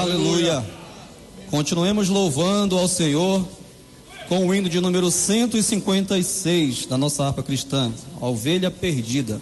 Aleluia. Continuemos louvando ao Senhor com o hino de número 156 da nossa harpa cristã, a ovelha perdida.